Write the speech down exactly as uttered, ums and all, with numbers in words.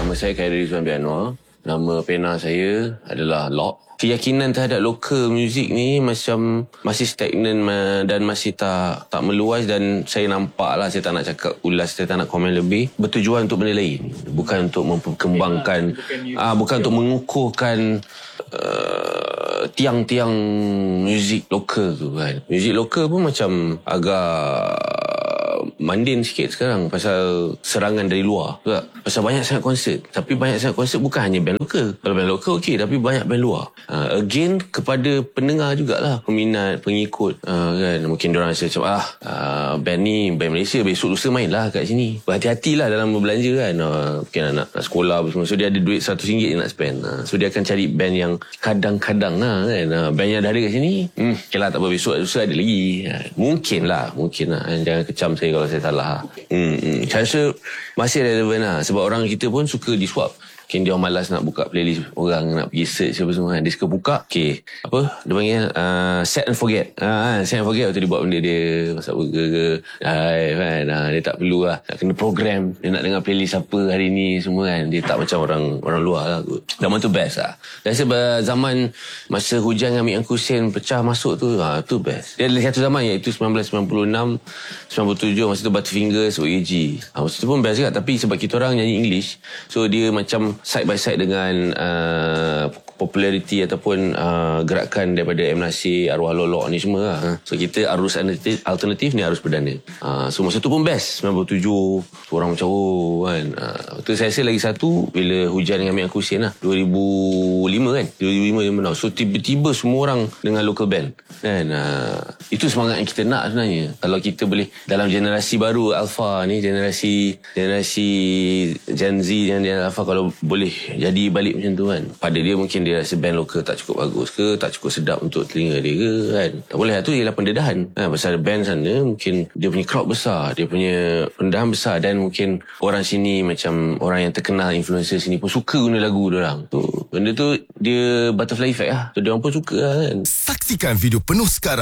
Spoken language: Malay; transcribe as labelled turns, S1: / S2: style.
S1: Nama saya Khairi Rizwan Bianwar. Nama pena saya adalah Lock. Keyakinan terhadap lokal muzik ni macam masih stagnan dan masih tak tak meluas, dan saya nampak lah, saya tak nak cakap ulas, saya tak nak komen lebih, bertujuan untuk benda lain, bukan untuk memperkembangkan, bukan, ah, bukan untuk mengukuhkan uh, tiang-tiang muzik lokal tu kan. Muzik lokal pun macam agak mandin sikit sekarang pasal serangan dari luar tak? Pasal banyak sangat konsert, tapi banyak sangat konsert bukan hanya band lokal. Kalau band lokal okey, tapi banyak band luar. uh, Again, kepada pendengar jugalah, peminat, pengikut, uh, kan, mungkin diorang rasa macam ah uh, band ni band Malaysia, besok lusa main lah kat sini. Berhati-hatilah dalam berbelanja kan. uh, Mungkin anak nak sekolah semua, so dia ada duit seratus ringgit dia nak spend. uh, So dia akan cari band yang kadang-kadang lah kan. uh, Band yang dah ada kat sini, hmm, okay lah, tak apa, besok lusa ada lagi. uh, Mungkin lah, mungkin lah. Jangan kecam saya kalau saya salah. Hmm, hmm. Saya rasa masih relevan lah. Sebab orang kita pun suka disuap. Mungkin dia malas nak buka playlist orang, nak pergi search apa semua kan. Dia suka buka, okay, apa dia panggil, uh, set and forget. uh, Set and forget, waktu dia buat benda dia, masak burger ke, uh, kan? uh, Dia tak perlu lah nak kena program, dia nak dengar playlist apa hari ni semua kan. Dia tak macam orang orang luar lah. Zaman tu best lah. Dan sebab zaman masa Hujan dengan Amik Angkusen pecah masuk tu, uh, tu best. Dia ada satu zaman, iaitu sembilan belas sembilan puluh enam sembilan puluh tujuh, masa tu Butterfingers, O A G. uh, Masa tu pun best juga. Tapi sebab kita orang nyanyi English, so dia macam side by side dengan uh, populariti ataupun uh, gerakan daripada M. Nasir, Arwah Lolok ni semua lah. So kita arus alternatif, alternatif ni arus perdana. uh, So masa tu pun best. sembilan puluh tujuh orang macam oh kan. uh, Tu saya rasa lagi satu bila Hujan dengan Amik Angkusen lah, dua ribu lima kan, dua ribu lima dia menang. So tiba-tiba semua orang dengan local band kan. uh, Itu semangat yang kita nak sebenarnya. Kalau kita boleh dalam generasi baru Alpha ni, generasi generasi Gen Z dan Gen Alpha, kalau boleh jadi balik macam tu kan. Pada dia mungkin dia rasa band lokal tak cukup bagus ke, tak cukup sedap untuk telinga dia ke kan. Tak boleh lah, tu ialah pendedahan kan. Pasal band sana mungkin dia punya crowd besar, dia punya pendedahan besar, dan mungkin orang sini macam orang yang terkenal, influencer sini pun suka guna lagu diorang tu. Benda tu dia butterfly effect lah, so diorang pun suka lah kan.
S2: Saksikan video penuh sekarang